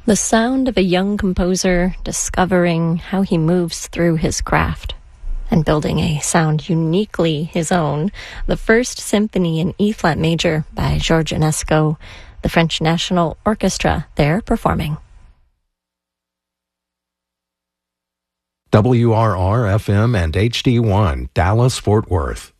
The sound of a young composer discovering how he moves through his craft and building a sound uniquely his own. The First Symphony in E-flat major by Georges Enesco, the French National Orchestra there performing. WRR-FM and HD1, Dallas-Fort Worth.